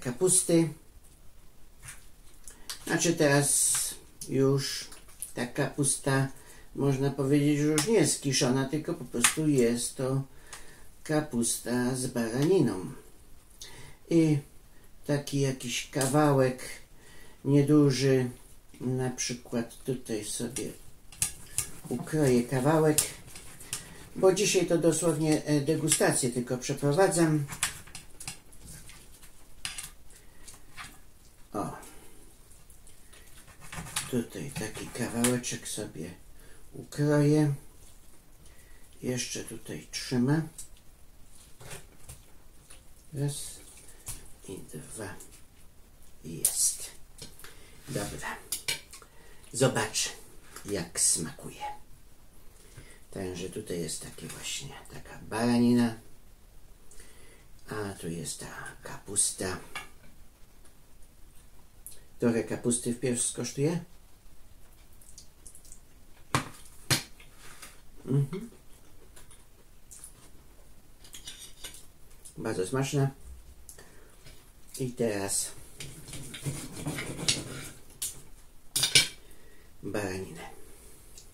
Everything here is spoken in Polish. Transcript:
kapusty. Znaczy teraz już ta kapusta, można powiedzieć, że już nie jest kiszona, tylko po prostu jest to kapusta z baraniną. I taki jakiś kawałek nieduży, na przykład tutaj sobie ukroję kawałek, bo dzisiaj to dosłownie degustację tylko przeprowadzam. O, tutaj taki kawałeczek sobie ukroję. Jeszcze tutaj trzymę. Raz i dwa. Jest. Dobra. Zobacz, jak smakuje. Także tutaj jest takie właśnie taka baranina. A tu jest ta kapusta. Trochę kapusty wpierw skosztuję. Bardzo smaczne. I teraz baraninę.